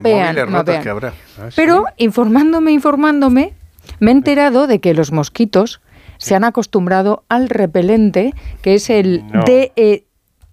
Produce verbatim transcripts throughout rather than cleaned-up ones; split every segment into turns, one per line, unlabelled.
Vean,
móviles
no,
rotos
vean.
que habrá.
Ah, ¿sí?
Pero informándome, informándome, me he enterado de que los mosquitos se han acostumbrado al repelente, que es el
No.
D E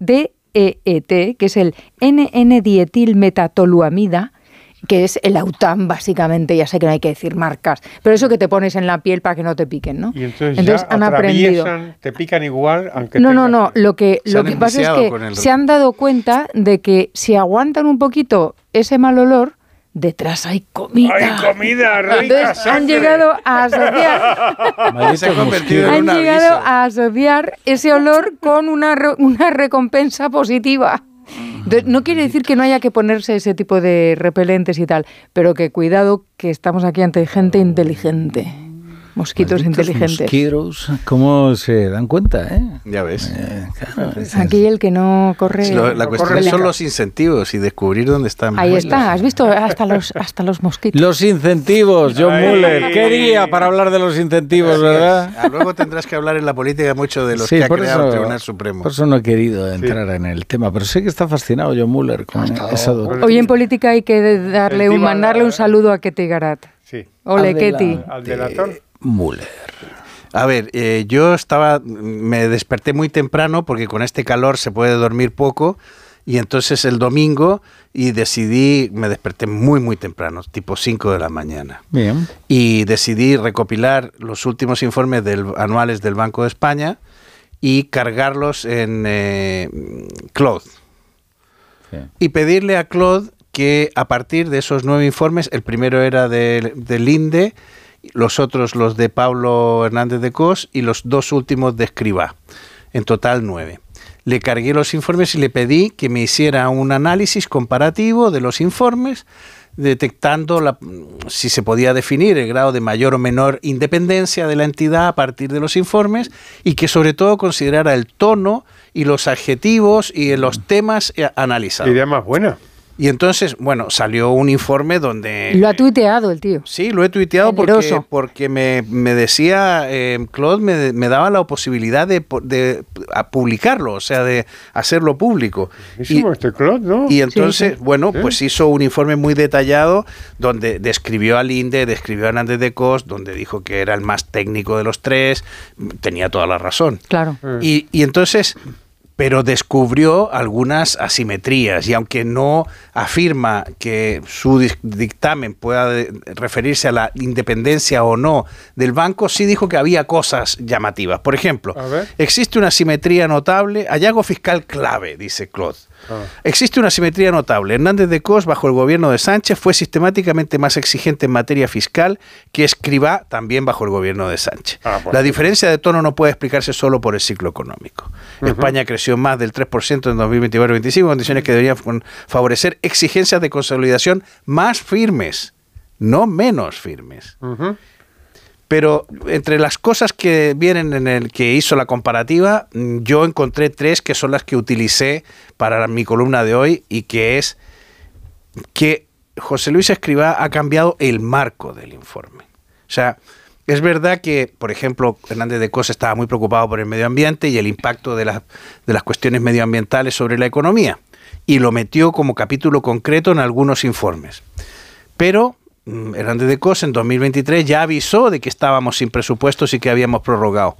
T, que es el N N dietilmetatoluamida, que es el Autan, básicamente. Ya sé que no hay que decir marcas, pero eso que te pones en la piel para que no te piquen, ¿no?
Y entonces, ya
han aprendido.
atraviesan, te pican igual, aunque
No, no,
tengas-
no. Lo que,
Se
lo
han
que pasa es
enviciado con el-
que se han dado cuenta de que si aguantan un poquito ese mal olor, detrás hay comida.
¡Ay, comida rica,
Entonces han
sangre!
llegado a asociar,
Se ha convertido en
han
un
llegado
aviso.
a asociar ese olor con una, re- una recompensa positiva. Entonces, no quiere decir que no haya que ponerse ese tipo de repelentes y tal, pero que cuidado, que estamos aquí ante gente inteligente. Mosquitos
Malditos
inteligentes.
Mosquitos, ¿cómo se dan cuenta, eh?
Ya ves.
Eh, claro, es-
Aquí el que no corre...
Sí, lo- la cuestión
corre
son
la-
los incentivos y descubrir dónde están.
Ahí está, has visto hasta los, hasta los mosquitos.
Los incentivos, John
Ay.
Muller. ¿Qué día para hablar de los incentivos,
Así es.
verdad?
Ah, luego tendrás que hablar en la política mucho de los
Sí,
que ha
por
creado el
eso-
Tribunal Supremo.
Por eso no he querido entrar en el tema, pero sé que está fascinado John Muller con esa doctrina.
Hoy en política hay que darle un,
Incentiva
mandarle
la-
un saludo a Ketty Garat.
Sí,
Ole,
Al de la-
Ketty.
al delatón.
Muller.
A ver, eh, yo estaba, me desperté muy temprano porque con este calor se puede dormir poco y entonces el domingo y decidí, me desperté muy muy temprano, tipo cinco de la mañana.
Bien.
Y decidí recopilar los últimos informes del, anuales del Banco de España y cargarlos en eh, Claude.
Sí.
Y pedirle a Claude que a partir de esos nueve informes, el primero era del de Linde, los otros los de Pablo Hernández de Cos y los dos últimos de Escrivá, en total nueve. Le cargué los informes y le pedí que me hiciera un análisis comparativo de los informes, detectando la, si se podía definir el grado de mayor o menor independencia de la entidad a partir de los informes y que sobre todo considerara el tono y los adjetivos y los temas eh, analizados.
Idea más buena.
Y entonces, bueno, salió un informe donde...
Lo ha tuiteado el tío.
Sí, lo he tuiteado porque,
Generoso.
porque me, me decía, eh, Claude me, me daba la posibilidad de, de a publicarlo, o sea, de hacerlo público.
Buenísimo este Claude, ¿no?
Y entonces,
Sí, sí.
bueno,
Sí.
pues hizo un informe muy detallado donde describió a Linde, describió a Hernández de Cos, donde dijo que era el más técnico de los tres, tenía toda la razón.
Claro.
Eh.
Y, y entonces, pero descubrió algunas asimetrías y aunque no afirma que su dic- dictamen pueda de- referirse a la independencia o no del banco, sí dijo que había cosas llamativas. Por ejemplo,
A ver.
existe una asimetría notable, hallazgo fiscal clave, dice Claude.
Ah.
Existe una asimetría notable. Hernández de Cos, bajo el gobierno de Sánchez, fue sistemáticamente más exigente en materia fiscal que Escrivá, también bajo el gobierno de Sánchez.
Ah, bueno.
La diferencia de tono no puede explicarse solo por el ciclo económico.
Ujú.
España creció más del tres por ciento en dos mil veinticuatro veinticinco, condiciones que deberían fon- favorecer exigencias de consolidación más firmes, no menos firmes.
Ujú.
Pero entre las cosas que vienen en el que hizo la comparativa, mm, yo encontré tres que son las que utilicé para mi columna de hoy y que es que José Luis Escrivá ha cambiado el marco del informe. O sea, es verdad que, por ejemplo, Hernández de Cos estaba muy preocupado por el medio ambiente y el impacto de, las de las cuestiones medioambientales sobre la economía y lo metió como capítulo concreto en algunos informes. Pero mm, Hernández de Cos en dos mil veintitrés ya avisó de que estábamos sin presupuestos y que habíamos prorrogado.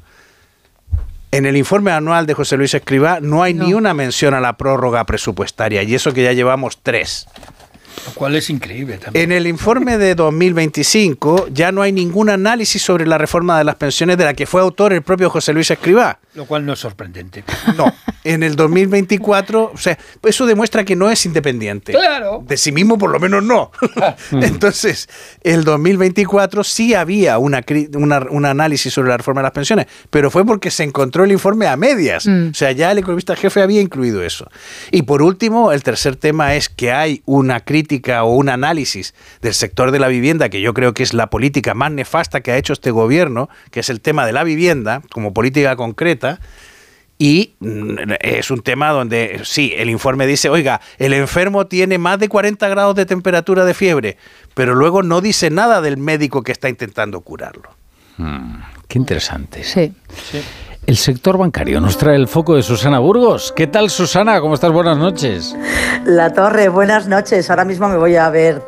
En el informe anual de José Luis Escrivá no hay
No.
ni una mención a la prórroga presupuestaria y eso que ya llevamos tres.
Lo cual es increíble también.
En el informe de dos mil veinticinco ya no hay ningún análisis sobre la reforma de las pensiones de la que fue autor el propio José Luis Escrivá.
Lo cual no es sorprendente.
No, en el dos mil veinticuatro, o sea, eso demuestra que no es independiente.
Claro.
De sí mismo por lo menos no. Entonces, el dos mil veinticuatro sí había una, cri- una- un análisis sobre la reforma de las pensiones, pero fue porque se encontró el informe a medias.
Mm.
O sea, ya el economista jefe había incluido eso. Y por último, el tercer tema es que hay una crítica o un análisis del sector de la vivienda, que yo creo que es la política más nefasta que ha hecho este gobierno, que es el tema de la vivienda como política concreta. Y mm, es un tema donde, sí, el informe dice, oiga, el enfermo tiene más de cuarenta grados de temperatura de fiebre, pero luego no dice nada del médico que está intentando curarlo.
Mm, qué interesante.
Sí.
Sí.
El sector bancario nos trae el foco de Susana Burgos. ¿Qué tal, Susana? ¿Cómo estás? Buenas noches.
La Torre, buenas noches. Ahora mismo me voy a ver